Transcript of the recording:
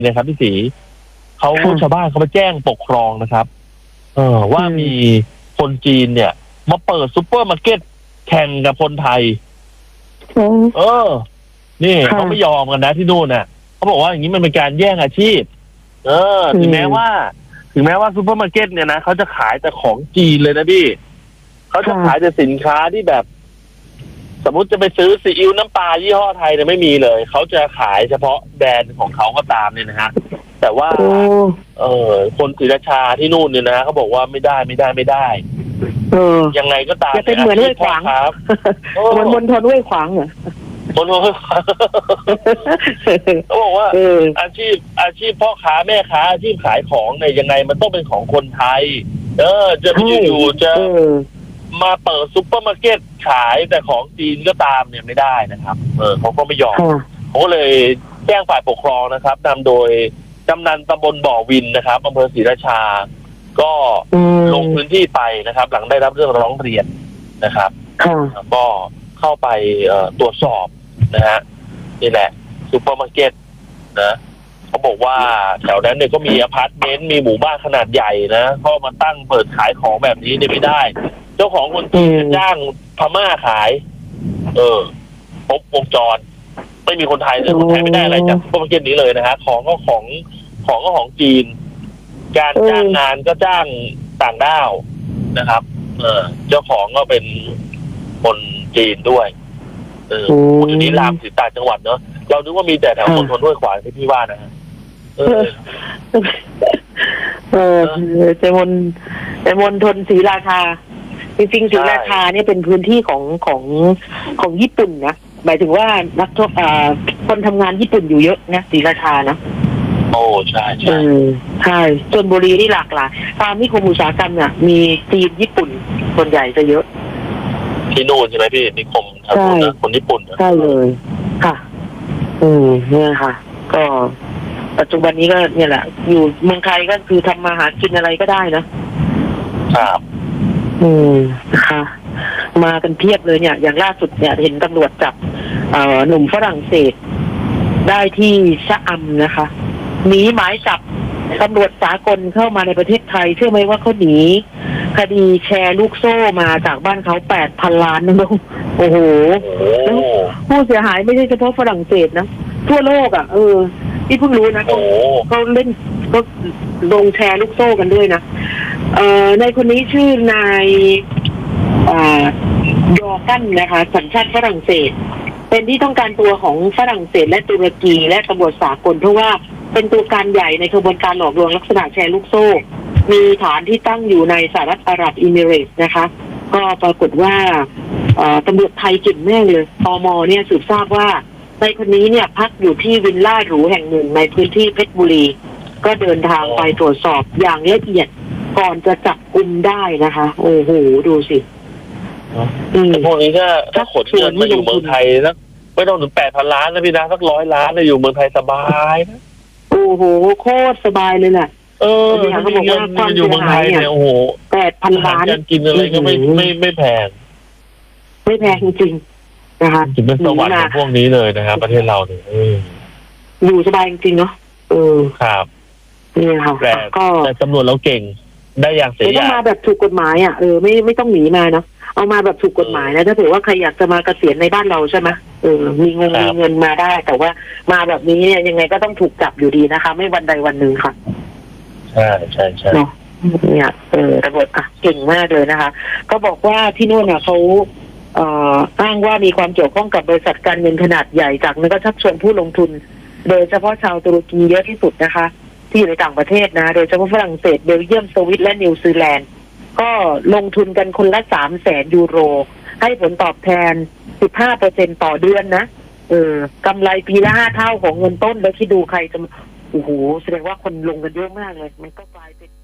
นะครับพี่ศรีเขาค่ะชาวบ้านเขามาแจ้งปกครองนะครับ ว่ามีคนจีนเนี่ย มาเปิดซุปเปอร์มาร์เก็ตแข่งกับคนไทย นี่ค่ะเขาไม่ยอมกันนะที่นู่นน่ะเขาบอกว่าอย่างนี้มันเป็นการแย่งอาชีพ ถึงแม้ว่าซุปเปอร์มาร์เก็ตเนี่ยนะเขาจะขายแต่ของจีนเลยนะพี่เขาจะขายแต่สินค้าที่แบบ สมมุติจะไปซื้อซีอิ๊วน้ำปลายี่ห้อไทยเนี่ยไม่มีเลยเขาจะขายเฉพาะแบรนด์ของเขาก็ตามเนี่ยนะฮะแต่ว่า คนศรีราชาที่นู่นเนี่ยนะเขาบอกว่าไม่ได้ยังไงก็ตามจะเป็นเหมือนห้วยขวางครับเหมือนมณฑลห้วยขวางเหรอคนเขาบอกว่าอาชีพพ่อค้าแม่ค้าอาชีพขายของเนี่ยยังไงมันต้องเป็นของคนไทย จะไปอยู่ๆจะมาเปิดซุปเปอร์มาร์เก็ตขายแต่ของจีนก็ตามเนี่ยไม่ได้นะครับเขาก็ไม่ยอมเขาเลยแจ้งฝ่ายปกครองนะครับนำโดยกำนันตำบลบ่อวินนะครับอำเภอศรีราชาก็ลงพื้นที่ไปนะครับ หลังได้รับเรื่องร้องเรียนนะครับก็เข้าไปตรวจสอบนะฮะนี่แหละซุปเปอร์มาร์เก็ตนะเขาบอกว่าแถวนั้นเนี่ยก็มีอพาร์ตเมนต์มีหมู่บ้านขนาดใหญ่นะก็มาตั้งเปิดขายของแบบนี้เนี่ยไม่ได้เจ้าของคนจีนจะจ้างพม่าขายครบวงจรไม่มีคนไทยเลยคนไทยไม่ได้อะไรจากซุปเปอร์มาร์เก็ตนี้เลยนะฮะของก็ของจีนการจ้างงานก็จ้างต่างด้าวนะครับเจ้าของก็เป็นคนจีนด้วยพูดถึงนี้ลามถึงต่างจังหวัดเนอะเรานึกว่ามีแต่แถวมณฑลห้วยขวางที่พี่ว่านะฮะแต่มณฑลศรีราชาจริงๆศรีราชาเนี่ยเป็นพื้นที่ของญี่ปุ่นนะหมายถึงว่านักโทษคนทำงานญี่ปุ่นอยู่เยอะนะศรีราชานะโอ้ใช่ใช่ชลบุรีนี่หลากหลายตามนิคมอุตสาหกรรมเนี่ยมีจีนญี่ปุ่นส่วนใหญ่จะเยอะที่นู่นใช่ไหมพี่นิคมทางนู้นนะคนญี่ปุ่นใช่เลยค่ะเนี่ยค่ะก็ปัจจุบันนี้ก็เนี่ยแหละอยู่เมืองไทยก็คือทำมาหากินอะไรก็ได้นะครับค่ะมากันเพียบเลยเนี่ยอย่างล่าสุดเนี่ยเห็นตำรวจจับหนุ่มฝรั่งเศสได้ที่ชะอำนะคะหนีหมายจับตำรวจสากลเข้ามาในประเทศไทยเชื่อไหมว่าเขาหนีคดีแชร์ลูกโซ่มาจากบ้านเขา8,000 ล้านนะลูกโอ้โหผู้เสียหายไม่ใช่เฉพาะฝรั่งเศสนะทั่วโลกอ่ะที่เพิ่งรู้นะเขาเล่นก็ลงแชร์ลูกโซ่กันด้วยนะในคนนี้ชื่อนายยอร์กันนะคะสัญชาติฝรั่งเศสเป็นที่ต้องการตัวของฝรั่งเศสและตุรกีและตำรวจสากลเพราะว่าเป็นตัวการใหญ่ในขบวนการหลอกลวงลักษณะแชร์ลูกโซ่มีฐานที่ตั้งอยู่ในสหรัฐอาหรับเอมิเรตส์นะคะก็ปรากฏว่าตำรวจไทยเก่งแม่เลยตม.เนี่ยสืบทราบว่าในคนนี้เนี่ยพักอยู่ที่วิลล่าหรูแห่งหนึ่งในพื้นที่เพชรบุรีก็เดินทางไปตรวจสอบอย่างละเอียดก่อนจะจับกุมได้นะคะโอ้โหดูสิพวกนี้ถ้าขนเงินมาอยู่เมืองไทยแล้วไม่ต้องถึง8,000 ล้านนะพี่นะสัก100 ล้านเลยอยู่เมืองไทยสบายนะโอ้โหโคตรสบายเลยแหละถ้ามีเงินมาอยู่เมืองไทยเนี่ยโอ้โห 8,000 ล้านการกินอะไรก็ไม่แพงจริงๆนะคะถึงเป็นสวรรค์ของพวกนี้เลยนะครับประเทศเราเนี่ยอยู่สบายจริงๆเนาะครับนี่ค่ะแต่ตำรวจเราเก่งได้อย่างเสียอย่างมาแบบถูกกฎหมายอ่ะไม่ต้องหนีมาเนาะเอามาแบบถูกกฎหมายนะถ้าเผื่อว่าใครอยากจะมาเกษียณในบ้านเราใช่ไหมมีเงินมาได้แต่ว่ามาแบบนี้เนี่ยยังไงก็ต้องถูกจับอยู่ดีนะคะไม่วันใดวันหนึ่งค่ะใช่เนาะเนี่ยตำรวจเก่งมากเลยนะคะก็บอกว่าที่นู่นเนี่ยเขาอ้างว่ามีความเกี่ยวข้องกับบริษัทการเงินขนาดใหญ่จากนั้นก็ชักชวนผู้ลงทุนโดยเฉพาะชาวตุรกีเยอะที่สุดนะคะที่อยู่ในต่างประเทศนะโดยเฉพาะฝรั่งเศสเบลเยียมสวิตและนิวซีแลนด์ก็ลงทุนกันคนละ300,000 ยูโรให้ผลตอบแทน 15% ต่อเดือนนะกำไรปีละ5 เท่าของเงินต้นแล้วที่ดูใครจะโอ้โหแสดงว่าคนลงกันเยอะมากเลยมันก็กลายเป็น